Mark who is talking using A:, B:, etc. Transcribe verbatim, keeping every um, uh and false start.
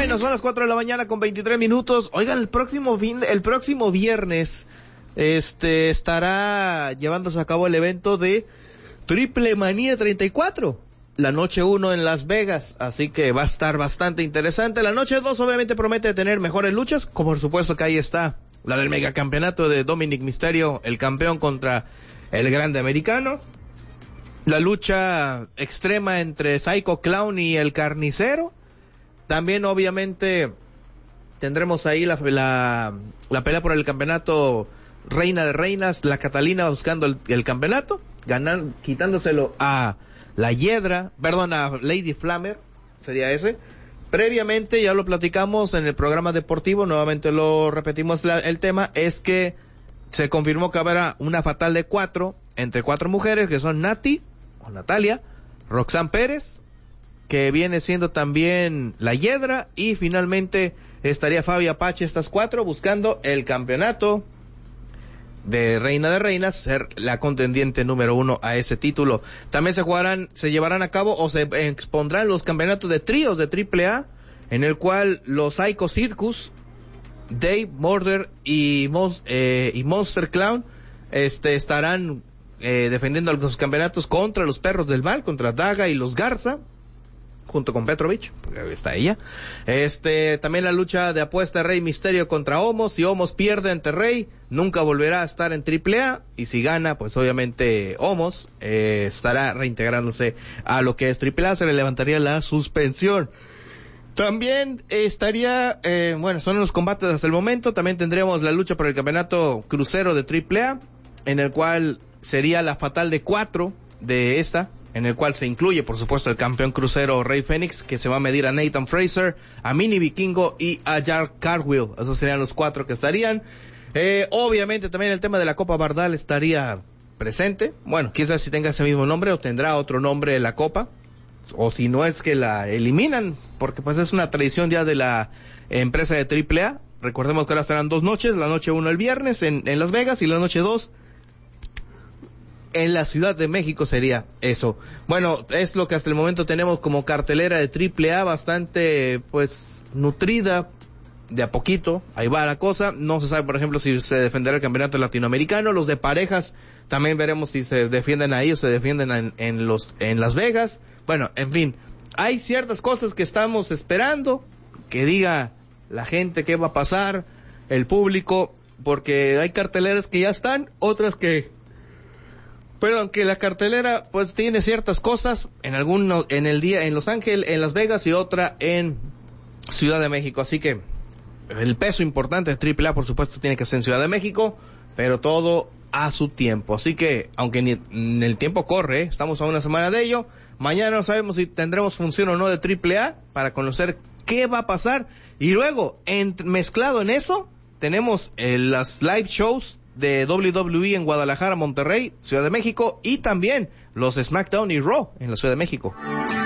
A: Bueno, son las cuatro de la mañana con veintitrés minutos. Oigan, el próximo fin, el próximo viernes, este, estará llevándose a cabo el evento de Triple Manía treinta y cuatro. La noche uno en Las Vegas, así que va a estar bastante interesante. La noche dos obviamente promete tener mejores luchas, como por supuesto que ahí está la del megacampeonato de Dominic Mysterio, el campeón contra el grande americano. La lucha extrema entre Psycho Clown y el Carnicero. También obviamente tendremos ahí la, la, la pelea por el campeonato Reina de Reinas, la Catalina buscando el, el campeonato, ganando, quitándoselo a la Hiedra, perdón, a Lady Flammer, sería ese. Previamente, ya lo platicamos en el programa deportivo, nuevamente lo repetimos la, el tema, es que se confirmó que habrá una fatal de cuatro, entre cuatro mujeres, que son Nati, o Natalia, Roxanne Pérez, que viene siendo también la Hiedra, y finalmente estaría Fabi Apache, estas cuatro, buscando el campeonato de Reina de Reinas, ser la contendiente número uno a ese título. También se jugarán, se llevarán a cabo o se expondrán los campeonatos de tríos de triple A, en el cual los Psycho Circus, Dave, Murder y, Mon- eh, y Monster Clown este estarán eh, defendiendo los campeonatos contra los Perros del Mal, contra Daga y los Garza, junto con Petrovich, porque ahí está ella. Este, también la lucha de apuesta Rey Misterio contra Omos. Si Omos pierde ante Rey, nunca volverá a estar en triple A, y si gana, pues obviamente Omos eh, estará reintegrándose a lo que es triple A, se le levantaría la suspensión. También estaría, eh, bueno, son los combates hasta el momento. También tendremos la lucha por el campeonato crucero de triple A, en el cual sería la fatal de cuatro de esta, en el cual se incluye, por supuesto, el campeón crucero Rey Fénix, que se va a medir a Nathan Fraser, a Mini Vikingo y a Jack Cartwheel. Esos serían los cuatro que estarían. Eh, obviamente también el tema de la Copa Bardal estaría presente. Bueno, quién sabe si tenga ese mismo nombre o tendrá otro nombre la Copa, o si no es que la eliminan, porque pues es una tradición ya de la empresa de triple A. Recordemos que ahora serán dos noches, la noche uno el viernes en, en Las Vegas, y la noche dos en la Ciudad de México sería eso. Bueno, es lo que hasta el momento tenemos como cartelera de triple A, bastante pues nutrida, de a poquito, ahí va la cosa. No se sabe, por ejemplo, si se defenderá el campeonato latinoamericano. Los de parejas también veremos si se defienden ahí o se defienden en, en los en Las Vegas. Bueno, en fin, hay ciertas cosas que estamos esperando que diga la gente qué va a pasar, el público, porque hay carteleras que ya están, otras que Perdón, que la cartelera pues tiene ciertas cosas, en alguno, en el día en Los Ángeles, en Las Vegas, y otra en Ciudad de México. Así que el peso importante de triple A, por supuesto, tiene que ser en Ciudad de México, pero todo a su tiempo. Así que, aunque ni, ni el tiempo corre, ¿eh? Estamos a una semana de ello. Mañana no sabemos si tendremos función o no de triple A para conocer qué va a pasar. Y luego, en, mezclado en eso, tenemos eh, las live shows de doble u doble u E en Guadalajara, Monterrey, Ciudad de México, y también los SmackDown y Raw en la Ciudad de México.